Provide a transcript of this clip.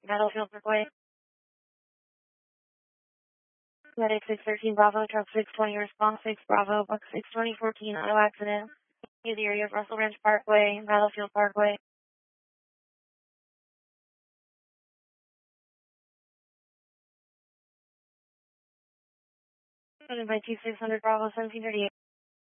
Battlefield Parkway. Medic 613 Bravo, truck 620, response 6 Bravo, Buck 62014, auto accident. Near the area of Russell Ranch Parkway, Battlefield Parkway. By 2600 Bravo 1738.